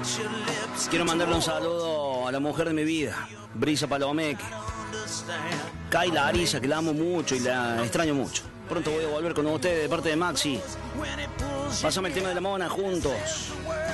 Quiero mandarle un saludo a la mujer de mi vida, Brisa Palomeque. Kayla Arisa, que la amo mucho y la extraño mucho. Pronto voy a volver con ustedes de parte de Maxi. Pásame el tema de la mona juntos.